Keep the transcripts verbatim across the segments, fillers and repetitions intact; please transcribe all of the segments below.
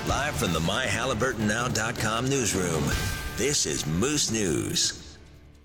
Live from the my halliburton now dot com newsroom, this is Moose News.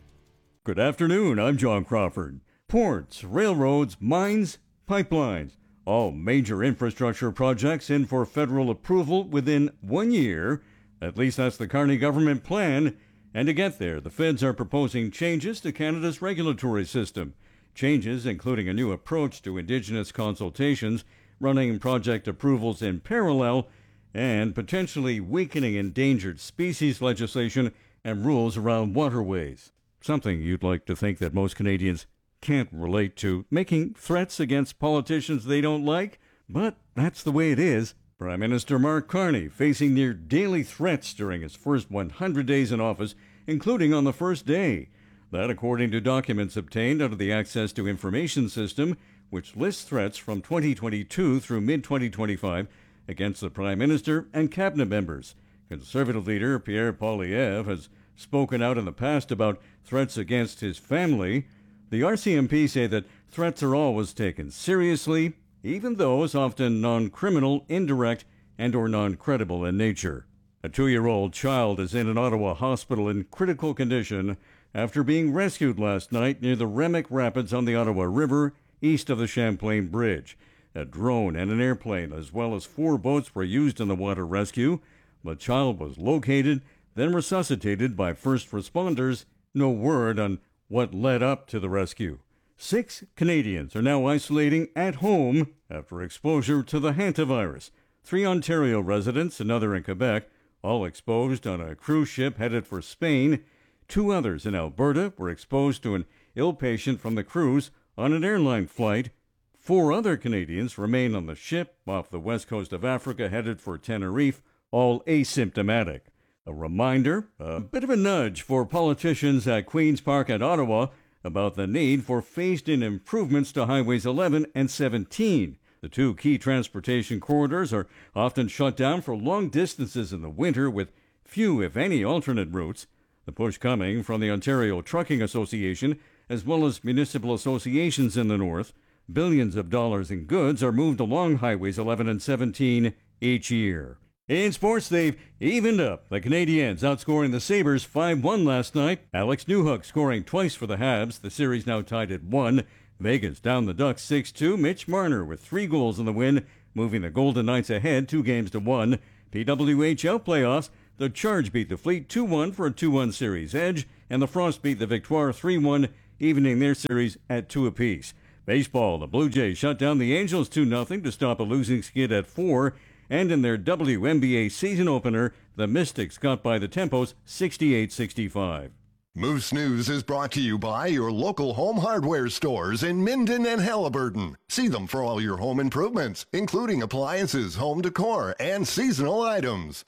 Good afternoon, I'm John Crawford. Ports, railroads, mines, pipelines, all major infrastructure projects in for federal approval within one year. At least that's the Carney government plan. And to get there, the feds are proposing changes to Canada's regulatory system. Changes including a new approach to Indigenous consultations, running project approvals in parallel, and potentially weakening endangered species legislation and rules around waterways. Something you'd like to think that most Canadians can't relate to, making threats against politicians they don't like, but that's the way it is. Prime Minister Mark Carney facing near daily threats during his first one hundred days in office, including on the first day. That according to documents obtained out of the Access to Information System, which lists threats from twenty twenty-two through mid twenty twenty-five against the Prime Minister and cabinet members. Conservative leader Pierre Poilievre has spoken out in the past about threats against his family. The R C M P say that threats are always taken seriously, even those often non-criminal, indirect, and or non-credible in nature. A two-year-old child is in an Ottawa hospital in critical condition after being rescued last night near the Remick Rapids on the Ottawa River, east of the Champlain Bridge. A drone and an airplane, as well as four boats, were used in the water rescue. The child was located, then resuscitated by first responders. No word on what led up to the rescue. Six Canadians are now isolating at home after exposure to the hantavirus. Three Ontario residents, another in Quebec, all exposed on a cruise ship headed for Spain. Two others in Alberta were exposed to an ill patient from the cruise on an airline flight. Four other Canadians remain on the ship off the west coast of Africa headed for Tenerife, all asymptomatic. A reminder, a bit of a nudge for politicians at Queen's Park at Ottawa about the need for phased-in improvements to Highways eleven and seventeen. The two key transportation corridors are often shut down for long distances in the winter with few, if any, alternate routes. The push coming from the Ontario Trucking Association as well as municipal associations in the north. Billions of dollars in goods are moved along Highways eleven and seventeen each year. In sports, they've evened up. The Canadiens outscoring the Sabres five one last night. Alex Newhook scoring twice for the Habs. The series now tied at one. Vegas down the Ducks six two. Mitch Marner with three goals in the win, moving the Golden Knights ahead two games to one. P W H L playoffs. The Charge beat the Fleet two one for a two one series edge, and the Frost beat the Victoire three one, evening their series at two apiece. Baseball, the Blue Jays shut down the Angels two nothing to stop a losing skid at four. And in their W N B A season opener, the Mystics got by the Tempos sixty-eight sixty-five. Moose News is brought to you by your local home hardware stores in Minden and Halliburton. See them for all your home improvements, including appliances, home decor, and seasonal items.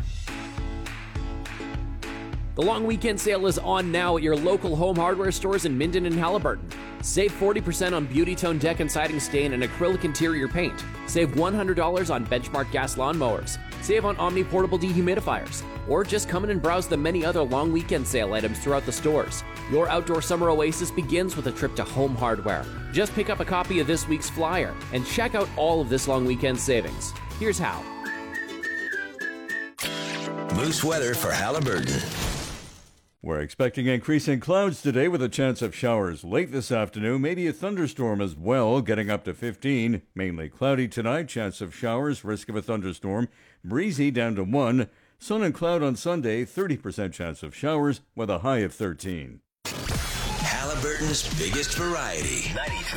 The long weekend sale is on now at your local home hardware stores in Minden and Halliburton. Save forty percent on Beauty Tone deck and siding stain and acrylic interior paint. Save one hundred dollars on Benchmark gas lawnmowers. Save on Omni portable dehumidifiers. Or just come in and browse the many other long weekend sale items throughout the stores. Your outdoor summer oasis begins with a trip to Home Hardware. Just pick up a copy of this week's flyer and check out all of this long weekend savings. Here's how. Moose weather for Halliburton. We're expecting increasing clouds today with a chance of showers late this afternoon, maybe a thunderstorm as well, getting up to fifteen. Mainly cloudy tonight, chance of showers, risk of a thunderstorm. Breezy down to one. Sun and cloud on Sunday, thirty percent chance of showers with a high of thirteen. Halliburton's biggest variety.